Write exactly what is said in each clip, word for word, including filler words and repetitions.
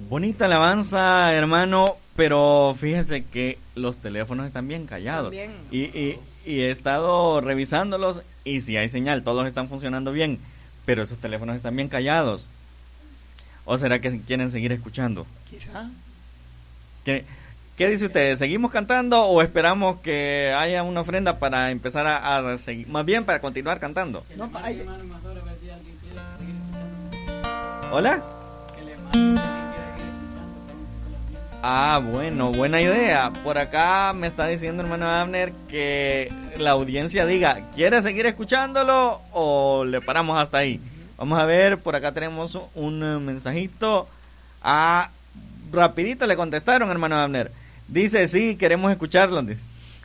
Bonita alabanza, hermano, pero fíjese que los teléfonos están bien callados. Bien. Y, y, y he estado revisándolos y si hay señal, todos están funcionando bien, pero esos teléfonos están bien callados. ¿O será que quieren seguir escuchando? Quizá. ¿Qué, qué dice usted? ¿Seguimos cantando o esperamos que haya una ofrenda para empezar a, a seguir? Más bien para continuar cantando. No, hay... ¿Hola? Ah, bueno, buena idea. Por acá me está diciendo hermano Abner que la audiencia diga, ¿quiere seguir escuchándolo o le paramos hasta ahí? Vamos a ver, por acá tenemos un mensajito. Ah, rapidito le contestaron, hermano Abner. Dice, sí, queremos escucharlo. Dice.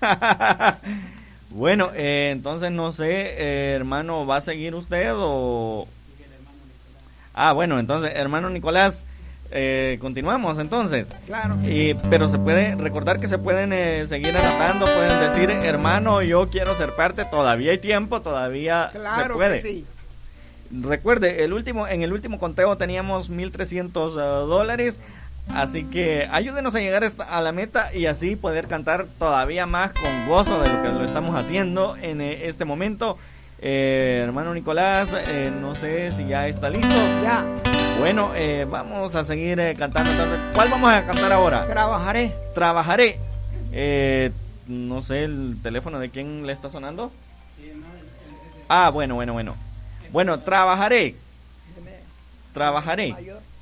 Bueno, eh, entonces no sé, eh, hermano, ¿va a seguir usted o...? Ah, bueno, entonces, hermano Nicolás, eh, continuamos entonces. Claro. Y, pero se puede recordar que se pueden eh, seguir anotando, pueden decir, hermano, yo quiero ser parte, todavía hay tiempo, todavía claro se puede. Que sí. Recuerde, el último, en el último conteo teníamos mil trescientos uh, dólares, así que ayúdenos a llegar a la meta y así poder cantar todavía más con gozo de lo que lo estamos haciendo en eh, este momento. Eh, hermano Nicolás, eh, no sé si ya está listo. Ya. Bueno, eh, vamos a seguir eh, cantando entonces. ¿Cuál vamos a cantar ahora? Trabajaré. Trabajaré. Eh, no sé, el teléfono de quién le está sonando. Ah, bueno, bueno, bueno. Bueno, trabajaré. Trabajaré.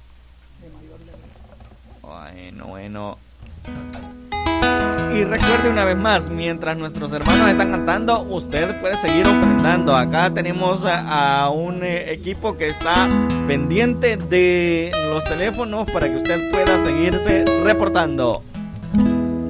Bueno, bueno. Y recuerde una vez más, mientras nuestros hermanos están cantando, usted puede seguir ofrendando. Acá tenemos a, a un eh, equipo que está pendiente de los teléfonos para que usted pueda seguirse reportando.